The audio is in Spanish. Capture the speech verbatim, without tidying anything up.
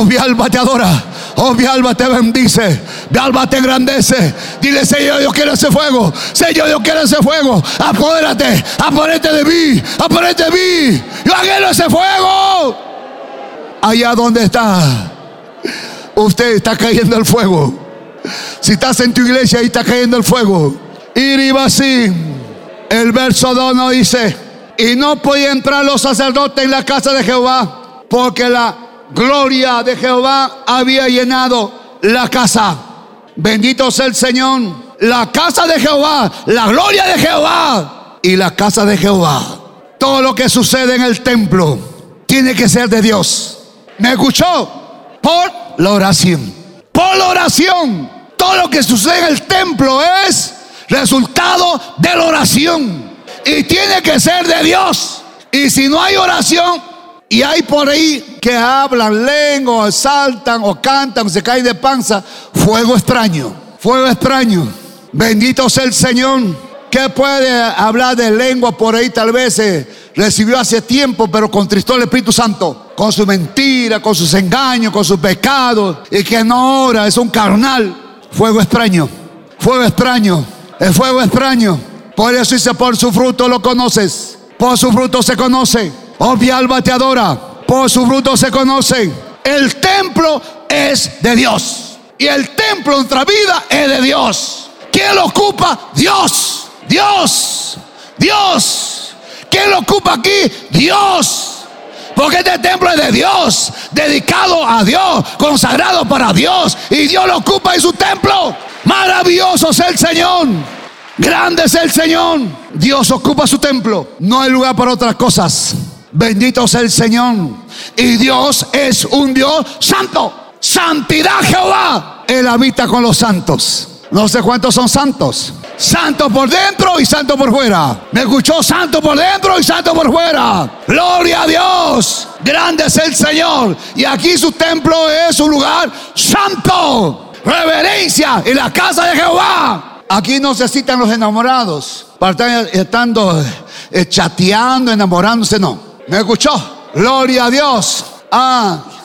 Oh, mi alma te adora. Oh, mi alma te bendice. Mi alma te engrandece. Dile: Señor, yo quiero ese fuego. Señor, yo quiero ese fuego. Apodérate, apodérate de mí. Apodérate de mí. Yo anhelo ese fuego. Allá donde está, usted está cayendo el fuego. Si estás en tu iglesia, ahí está cayendo el fuego. Iribasí. El verso dos nos dice: y no podían entrar los sacerdotes en la casa de Jehová, porque la gloria de Jehová había llenado la casa. Bendito sea el Señor. La casa de Jehová, la gloria de Jehová y la casa de Jehová. Todo lo que sucede en el templo tiene que ser de Dios. ¿Me escuchó? Por la oración. Por la oración. Todo lo que sucede en el templo es resultado de la oración. Y tiene que ser de Dios. Y si no hay oración, y hay por ahí que hablan lengua, o saltan, o cantan, o se caen de panza, fuego extraño. Fuego extraño. Bendito sea el Señor. ¿Qué puede hablar de lengua por ahí? Tal vez eh, recibió hace tiempo, pero contristó el Espíritu Santo con su mentira, con sus engaños, con sus pecados, y que no ora, es un carnal. Fuego extraño. Fuego extraño. El fuego extraño. Por eso dice: por su fruto lo conoces. Por su fruto se conoce. Oh, mi alma te adora. Por su fruto se conoce. El templo es de Dios. Y el templo en nuestra vida es de Dios. ¿Quién lo ocupa? Dios. Dios. Dios. ¿Quién lo ocupa aquí? Dios. Porque este templo es de Dios, dedicado a Dios, consagrado para Dios. Y Dios lo ocupa en su templo. Maravilloso es el Señor. Grande es el Señor. Dios ocupa su templo. No hay lugar para otras cosas. Bendito sea el Señor. Y Dios es un Dios santo. Santidad Jehová. Él habita con los santos. No sé cuántos son santos. Santo por dentro y santo por fuera. ¿Me escuchó? Santo por dentro y santo por fuera. Gloria a Dios. Grande es el Señor. Y aquí su templo es un lugar santo. Reverencia en la casa de Jehová. Aquí no se citan los enamorados para estar estando eh, chateando, enamorándose, no. ¿Me escuchó? Gloria a Dios. Ah,